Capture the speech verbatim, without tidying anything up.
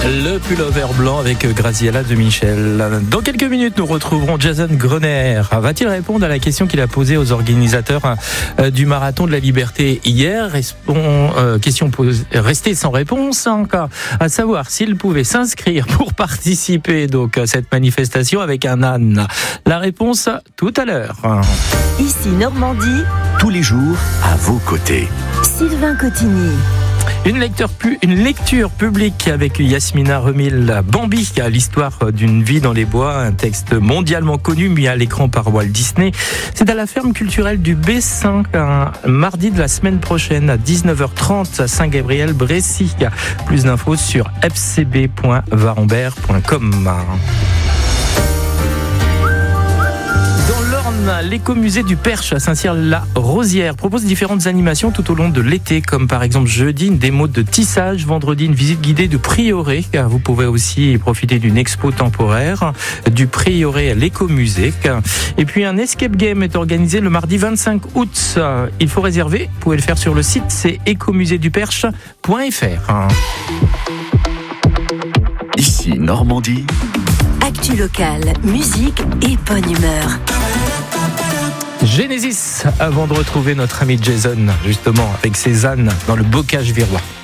Le pullover blanc avec Graziella de Michel. Dans quelques minutes, nous retrouverons Jason Grener. Va-t-il répondre à la question qu'il a posée aux organisateurs du Marathon de la Liberté hier? Répond, euh, question posée, restée sans réponse encore, à savoir s'il pouvait s'inscrire pour participer donc à cette manifestation avec un âne. La réponse tout à l'heure. Ici Normandie, tous les jours à vos côtés. Sylvain Cotigny. Une lecture, pu, une lecture publique avec Yasmina Remil, Bambi, l'histoire d'une vie dans les bois, un texte mondialement connu mis à l'écran par Walt Disney. C'est à la ferme culturelle du Bessin, un mardi de la semaine prochaine à dix-neuf heures trente à Saint-Gabriel-Brécy. Plus d'infos sur f c b point varambert point com. L'écomusée du Perche à Saint-Cyr-la-Rosière propose différentes animations tout au long de l'été, comme par exemple jeudi une démo de tissage, vendredi une visite guidée du prieuré. Vous pouvez aussi profiter d'une expo temporaire du prieuré à l'écomusée. Et puis un escape game est organisé le mardi vingt-cinq août. Il faut réserver, vous pouvez le faire sur le site, c'est écomusée du perche point f r. Ici Normandie. Actu locale, musique et bonne humeur. Genesis, avant de retrouver notre ami Jason, justement, avec ses ânes dans le bocage virois.